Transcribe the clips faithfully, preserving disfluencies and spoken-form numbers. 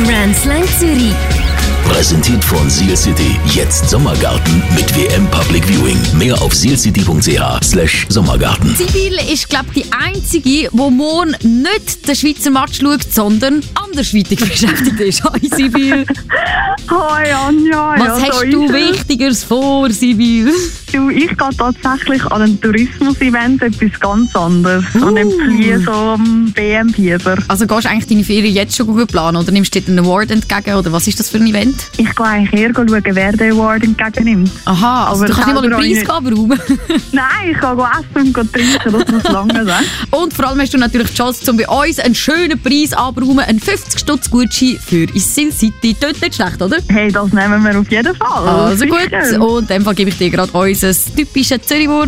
Grand Slam Zürich. Präsentiert von Seal City. Jetzt Sommergarten mit W M Public Viewing. Mehr auf sealcity.ch slash Sommergarten. Sibyl ist, glaube ich, die einzige, die morgen nicht den Schweizer Match schaut, sondern andersweitig beschäftigt ist. Hi Sibyl. Hi Anja. Was ja, hast so du ist es. Wichtigeres vor, Sibyl? Du, ich gehe tatsächlich an ein Tourismus-Event, etwas ganz anderes. Uh. Und empfehle so am B M-Fieber. Also gehst du eigentlich deine Ferien jetzt schon gut planen oder nimmst du dir einen Award entgegen oder was ist das für ein Event? Ich gehe eigentlich eher schauen, wer den Award entgegennimmt. Aha, also Aber du kannst nicht mal einen selber Preis habe abräumen. Nein, ich gehe essen und trinken, das muss lange sein. Und vor allem hast du natürlich die Chance, um bei uns einen schönen Preis abzuräumen, einen fünfzig Stutz Gutschein für Seal City. Tönt nicht schlecht, oder? Hey, das nehmen wir auf jeden Fall. Also gut, Sicher. und in dem Fall gebe ich dir gerade unser typisches Zürich-Wort.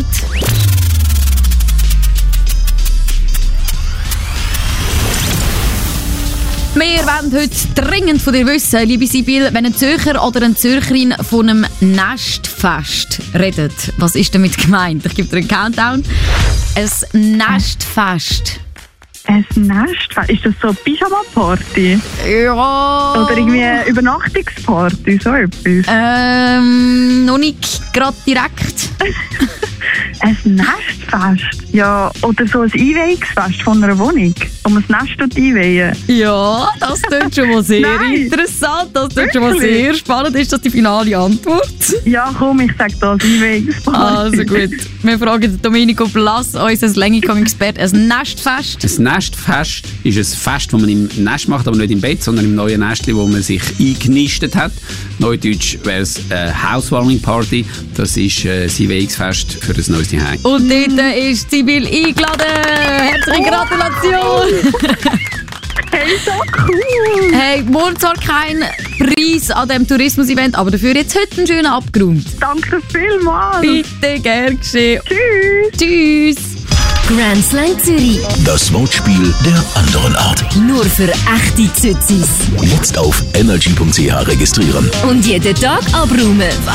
Wir wollen heute dringend von dir wissen, liebe Sibyl, wenn ein Zürcher oder eine Zürcherin von einem Nestfest redet. Was ist damit gemeint? Ich gebe dir einen Countdown. Ein Nestfest. Ein Nest? Ist das so eine Pyjama-Party? Ja. Oder irgendwie eine Übernachtungsparty, so etwas? Ähm, noch nicht gerade direkt. Ein Nestfest? Ja, oder so ein Einweihungsfest von einer Wohnung, um ein Nest dort einweihen. Ja, das klingt schon mal sehr Nein. interessant. Das klingt schon mal Wirklich? sehr spannend. Ist das die finale Antwort? Ja, komm, ich sag das, Einweihungsparty. Also gut. Wir fragen Domenico Blass, unser Längiggang-Experte, ein Nestfest. Ein Nestfest ist ein Fest, das man im Nest macht, aber nicht im Bett, sondern im neuen Nestli, wo man sich eingenistet hat. Neudeutsch wäre es eine Housewarming Party. Das ist äh, ein Einweihungsfest für ein neues Zuhause. Und dort ist Sibyl eingeladen. Herzliche Gratulation. Hey, so cool. Hey, morgen zwar kein Preis an diesem Tourismus-Event, aber dafür jetzt heute einen schönen abgeräumt. Danke vielmals. Bitte, gern geschehen. Tschüss. Tschüss. Grand Slam Zürich. Das Wortspiel der anderen Art. Nur für echte Zützis. Jetzt auf energy punkt c h registrieren. Und jeden Tag abräumen.